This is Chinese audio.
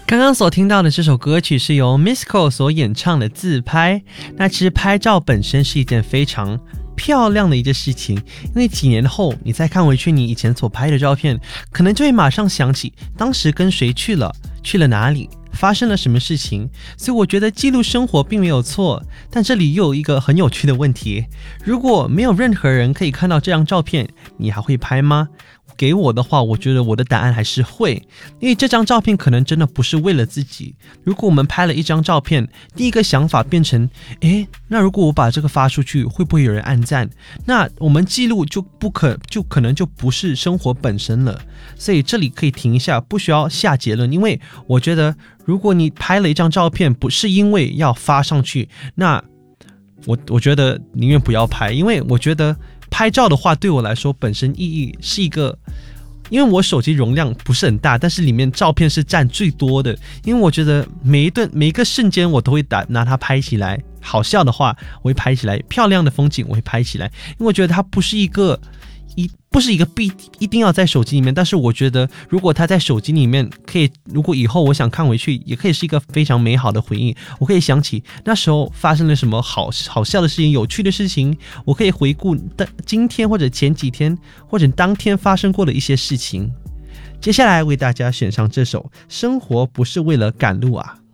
刚刚所听到的这首歌曲是由 Misco 所演唱的自拍。那其实拍照本身是一件非常漂亮的一件事情，因为几年后你再看回去你以前所拍的照片，可能就会马上想起当时跟谁去了哪里，发生了什么事情。所以我觉得记录生活并没有错，但这里又有一个很有趣的问题，如果没有任何人可以看到这张照片，你还会拍吗？给我的话，我觉得我的答案还是会，因为这张照片可能真的不是为了自己。如果我们拍了一张照片，第一个想法变成那如果我把这个发出去，会不会有人按赞？那我们记录就可能就不是生活本身了。所以这里可以停一下，不需要下结论，因为我觉得如果你拍了一张照片不是因为要发上去，那我觉得宁愿不要拍。因为我觉得拍照的话对我来说本身意义是一个，因为我手机容量不是很大，但是里面照片是占最多的。因为我觉得每一个瞬间我都会拿它拍起来，好笑的话我会拍起来，漂亮的风景我会拍起来。因为我觉得它不是一个一定要在手机里面，但是我觉得如果它在手机里面可以，如果以后我想看回去，也可以是一个非常美好的回忆。我可以想起那时候发生了什么好笑的事情，有趣的事情，我可以回顾今天或者前几天或者当天发生过的一些事情。接下来为大家选上这首《生活不是为了赶路啊》。